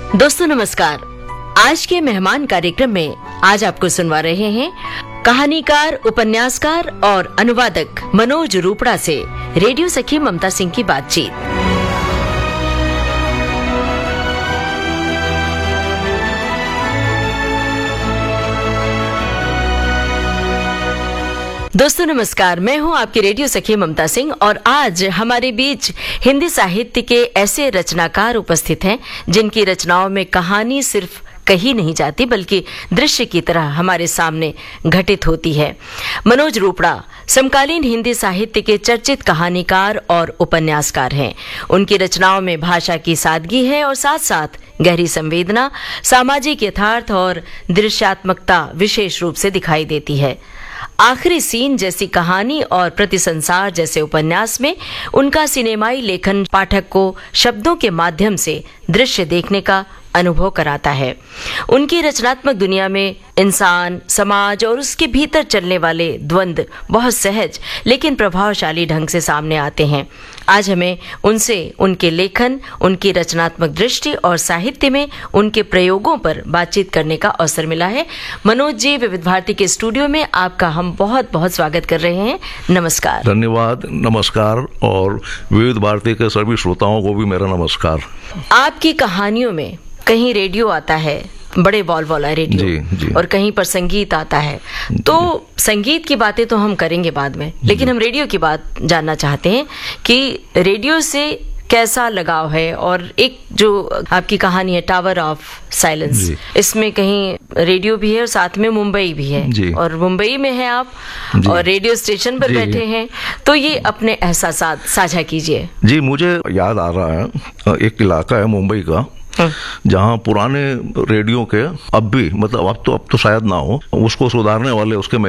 दोस्तों नमस्कार। आज के मेहमान कार्यक्रम में आज आपको सुनवा रहे हैं कहानीकार, उपन्यासकार और अनुवादक मनोज रूपड़ा से रेडियो सखी ममता सिंह की बातचीत। दोस्तों नमस्कार, मैं हूं आपकी रेडियो सखी ममता सिंह और आज हमारे बीच हिंदी साहित्य के ऐसे रचनाकार उपस्थित हैं जिनकी रचनाओं में कहानी सिर्फ कही नहीं जाती बल्कि दृश्य की तरह हमारे सामने घटित होती है। मनोज रूपड़ा समकालीन हिंदी साहित्य के चर्चित कहानीकार और उपन्यासकार हैं। उनकी रचनाओं में भाषा की सादगी है और साथ साथ गहरी संवेदना, सामाजिक यथार्थ और दृश्यात्मकता विशेष रूप से दिखाई देती है। आखिरी सीन जैसी कहानी और प्रतिसंसार जैसे उपन्यास में उनका सिनेमाई लेखन पाठक को शब्दों के माध्यम से दृश्य देखने का अनुभव कराता है। उनकी रचनात्मक दुनिया में इंसान, समाज और उसके भीतर चलने वाले द्वंद्व बहुत सहज लेकिन प्रभावशाली ढंग से सामने आते हैं। आज हमें उनसे उनके लेखन, उनकी रचनात्मक दृष्टि और साहित्य में उनके प्रयोगों पर बातचीत करने का अवसर मिला है। मनोज जी, विविध भारती के स्टूडियो में आपका हम बहुत बहुत स्वागत कर रहे हैं। नमस्कार। धन्यवाद, नमस्कार। और विविध भारती के सभी श्रोताओं को भी मेरा नमस्कार। आपकी कहानियों में कहीं रेडियो आता है, बड़े बॉल वाला रेडियो, जी। और कहीं पर संगीत आता है। तो संगीत की बातें तो हम करेंगे बाद में, लेकिन हम रेडियो की बात जानना चाहते हैं कि रेडियो से कैसा लगाव है। और एक जो आपकी कहानी है टावर ऑफ साइलेंस, इसमें कहीं रेडियो भी है और साथ में मुंबई भी है, और मुंबई में है आप और रेडियो स्टेशन पर बैठे हैं, तो ये अपने एहसासात साझा कीजिए। जी, मुझे याद आ रहा है एक इलाका है मुंबई का जहाँ पुराने रेडियो के अब भी, मतलब अब तो शायद ना हो, उसको सुधारने वाले उसके